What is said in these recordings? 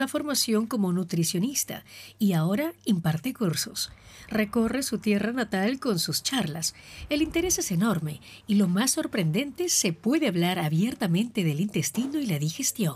la formación como nutricionista y ahora imparte cursos. Recorre su tierra natal con sus charlas. El interés es enorme y lo más sorprendente, se puede hablar abiertamente del intestino y la digestión.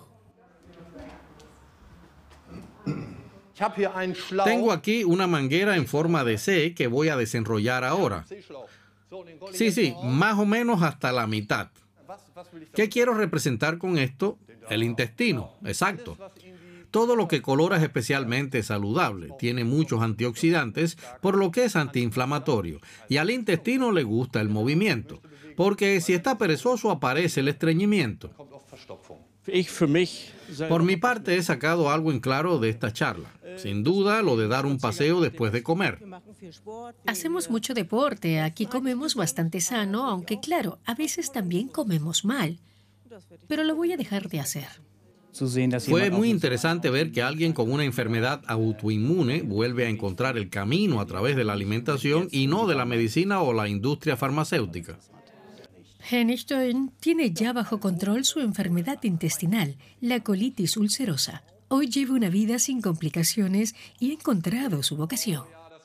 Tengo aquí una manguera en forma de C que voy a desenrollar ahora. Sí, más o menos hasta la mitad. ¿Qué quiero representar con esto? El intestino, exacto. Todo lo que colora es especialmente saludable, tiene muchos antioxidantes, por lo que es antiinflamatorio. Y al intestino le gusta el movimiento, porque si está perezoso aparece el estreñimiento. Por mi parte he sacado algo en claro de esta charla. Sin duda, lo de dar un paseo después de comer. Hacemos mucho deporte, aquí comemos bastante sano, aunque claro, a veces también comemos mal. Pero lo voy a dejar de hacer. Fue muy interesante ver que alguien con una enfermedad autoinmune vuelve a encontrar el camino a través de la alimentación y no de la medicina o la industria farmacéutica. Hennigshtein tiene ya bajo control su enfermedad intestinal, la colitis ulcerosa. Hoy lleva una vida sin complicaciones y ha encontrado su vocación.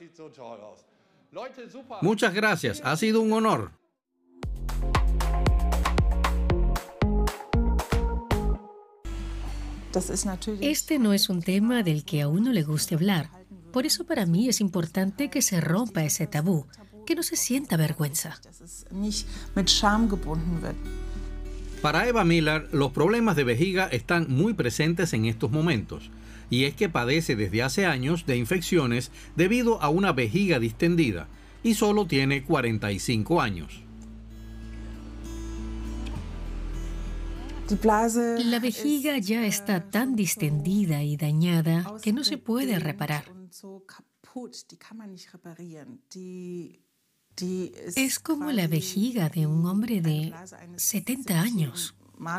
Muchas gracias, ha sido un honor. Este no es un tema del que a uno le guste hablar. Por eso para mí es importante que se rompa ese tabú, que no se sienta vergüenza. Para Eva Miller, los problemas de vejiga están muy presentes en estos momentos, y es que padece desde hace años de infecciones debido a una vejiga distendida, y solo tiene 45 años. La vejiga ya está tan distendida y dañada que no se puede reparar. Es como la vejiga de un hombre de 70 años.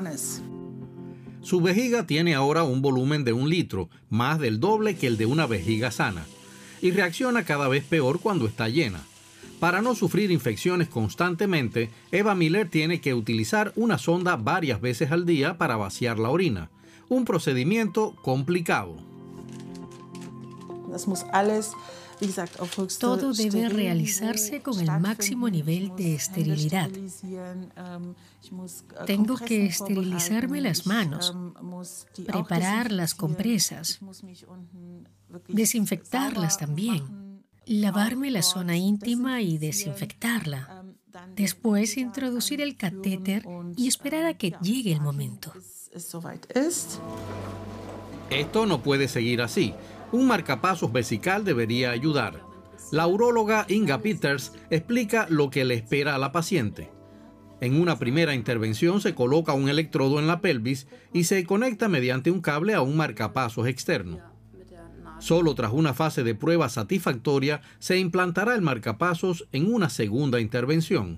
Su vejiga tiene ahora un volumen de 1 litro, más del doble que el de una vejiga sana, y reacciona cada vez peor cuando está llena. Para no sufrir infecciones constantemente, Eva Miller tiene que utilizar una sonda varias veces al día para vaciar la orina, un procedimiento complicado. Todo debe realizarse con el máximo nivel de esterilidad. Tengo que esterilizarme las manos, preparar las compresas, desinfectarlas también, lavarme la zona íntima y desinfectarla. Después introducir el catéter y esperar a que llegue el momento. Esto no puede seguir así. Un marcapasos vesical debería ayudar. La uróloga Inga Peters explica lo que le espera a la paciente. En una primera intervención se coloca un electrodo en la pelvis y se conecta mediante un cable a un marcapasos externo. Solo tras una fase de prueba satisfactoria se implantará el marcapasos en una segunda intervención.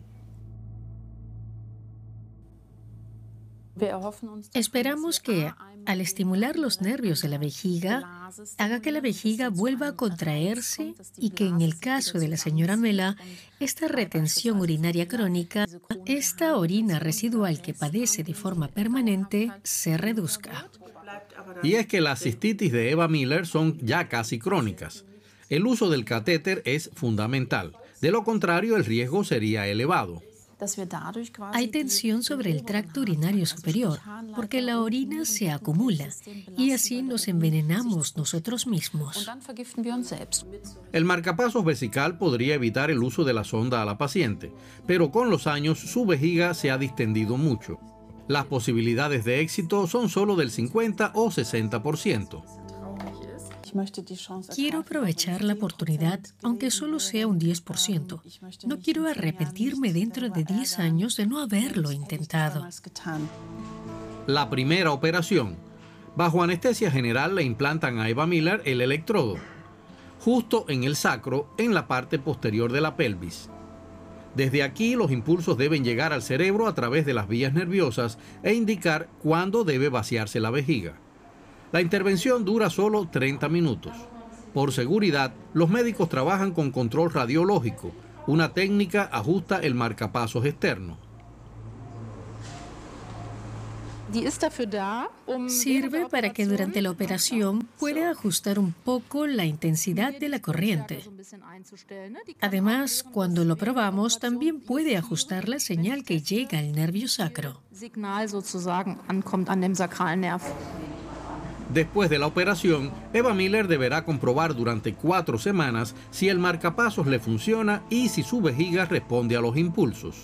Esperamos que, al estimular los nervios de la vejiga, haga que la vejiga vuelva a contraerse y que en el caso de la señora Mela, esta retención urinaria crónica, esta orina residual que padece de forma permanente, se reduzca. Y es que las cistitis de Eva Miller son ya casi crónicas. El uso del catéter es fundamental. De lo contrario, el riesgo sería elevado. Hay tensión sobre el tracto urinario superior, porque la orina se acumula y así nos envenenamos nosotros mismos. El marcapasos vesical podría evitar el uso de la sonda a la paciente, pero con los años su vejiga se ha distendido mucho. Las posibilidades de éxito son solo del 50 o 60%. Quiero aprovechar la oportunidad, aunque solo sea un 10%. No quiero arrepentirme dentro de 10 años de no haberlo intentado. La primera operación. Bajo anestesia general le implantan a Eva Miller el electrodo, justo en el sacro, en la parte posterior de la pelvis. Desde aquí los impulsos deben llegar al cerebro a través de las vías nerviosas e indicar cuándo debe vaciarse la vejiga. La intervención dura solo 30 minutos. Por seguridad, los médicos trabajan con control radiológico. Una técnica ajusta el marcapasos externo. Sirve para que durante la operación pueda ajustar un poco la intensidad de la corriente. Además, cuando lo probamos, también puede ajustar la señal que llega al nervio sacro. Después de la operación, Eva Miller deberá comprobar durante 4 semanas si el marcapasos le funciona y si su vejiga responde a los impulsos.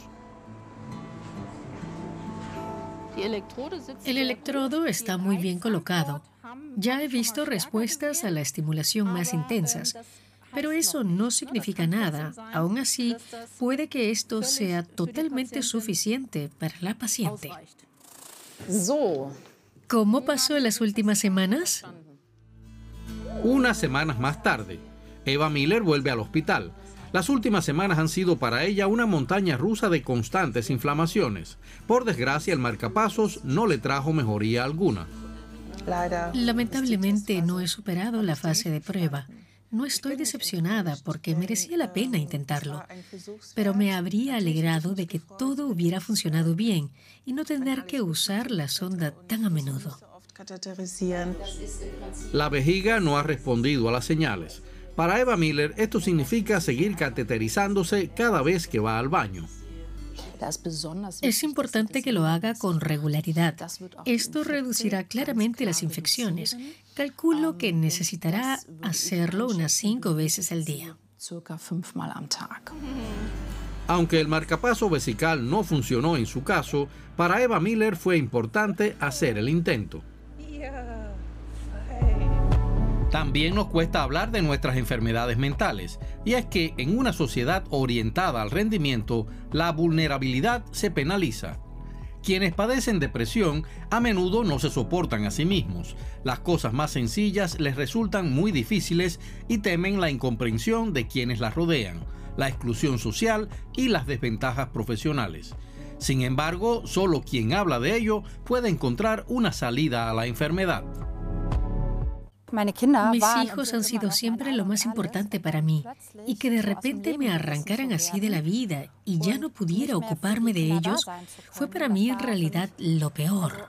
El electrodo está muy bien colocado. Ya he visto respuestas a la estimulación más intensas, pero eso no significa nada. Aún así, puede que esto sea totalmente suficiente para la paciente. ¿Cómo pasó en las últimas semanas? Unas semanas más tarde, Eva Miller vuelve al hospital. Las últimas semanas han sido para ella una montaña rusa de constantes inflamaciones. Por desgracia, el marcapasos no le trajo mejoría alguna. Lamentablemente no he superado la fase de prueba. No estoy decepcionada porque merecía la pena intentarlo, pero me habría alegrado de que todo hubiera funcionado bien y no tener que usar la sonda tan a menudo. La vejiga no ha respondido a las señales. Para Eva Miller, esto significa seguir cateterizándose cada vez que va al baño. Es importante que lo haga con regularidad. Esto reducirá claramente las infecciones. Calculo que necesitará hacerlo unas 5 veces al día. Aunque el marcapaso vesical no funcionó en su caso, para Eva Miller fue importante hacer el intento. También nos cuesta hablar de nuestras enfermedades mentales, y es que en una sociedad orientada al rendimiento, la vulnerabilidad se penaliza. Quienes padecen depresión a menudo no se soportan a sí mismos. Las cosas más sencillas les resultan muy difíciles y temen la incomprensión de quienes las rodean, la exclusión social y las desventajas profesionales. Sin embargo, solo quien habla de ello puede encontrar una salida a la enfermedad. Mis hijos han sido siempre lo más importante para mí, y que de repente me arrancaran así de la vida y ya no pudiera ocuparme de ellos, fue para mí en realidad lo peor.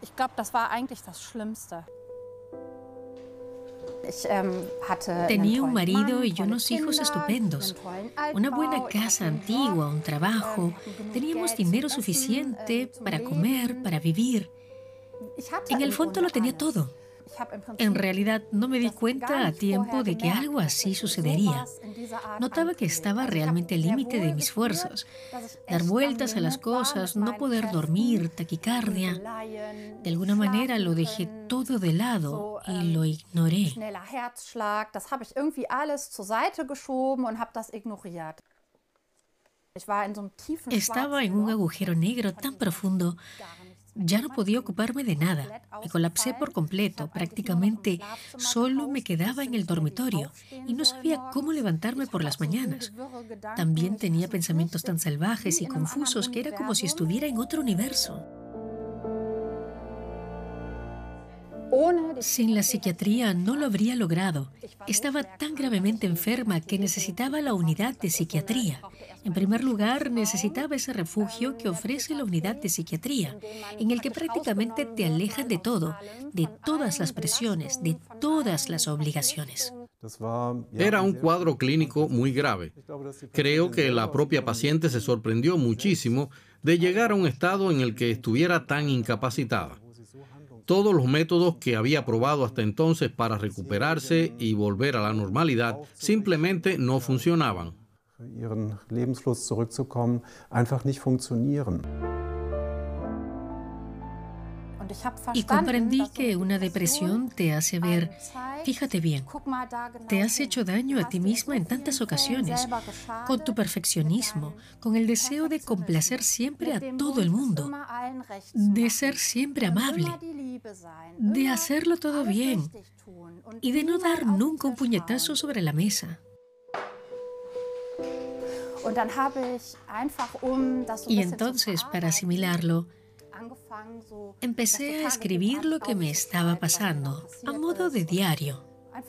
Tenía un marido y unos hijos estupendos, una buena casa antigua, un trabajo, teníamos dinero suficiente para comer, para vivir. En el fondo lo tenía todo. En realidad no me di cuenta a tiempo de que algo así sucedería. Notaba que estaba realmente al límite de mis fuerzas. Dar vueltas a las cosas, no poder dormir, taquicardia. De alguna manera lo dejé todo de lado y lo ignoré. Estaba en un agujero negro tan profundo. Ya no podía ocuparme de nada. Me colapsé por completo. Prácticamente solo me quedaba en el dormitorio y no sabía cómo levantarme por las mañanas. También tenía pensamientos tan salvajes y confusos que era como si estuviera en otro universo. Sin la psiquiatría no lo habría logrado. Estaba tan gravemente enferma que necesitaba la unidad de psiquiatría. En primer lugar, necesitaba ese refugio que ofrece la unidad de psiquiatría, en el que prácticamente te alejan de todo, de todas las presiones, de todas las obligaciones. Era un cuadro clínico muy grave. Creo que la propia paciente se sorprendió muchísimo de llegar a un estado en el que estuviera tan incapacitada. Todos los métodos que había probado hasta entonces para recuperarse y volver a la normalidad simplemente no funcionaban. Y comprendí que una depresión te hace ver, fíjate bien, te has hecho daño a ti misma en tantas ocasiones, con tu perfeccionismo, con el deseo de complacer siempre a todo el mundo, de ser siempre amable, de hacerlo todo bien y de no dar nunca un puñetazo sobre la mesa. Y entonces, para asimilarlo, empecé a escribir lo que me estaba pasando, a modo de diario,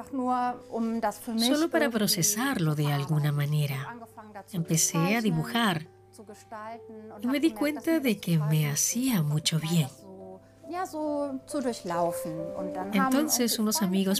solo para procesarlo de alguna manera. Empecé a dibujar y me di cuenta de que me hacía mucho bien. Entonces unos amigos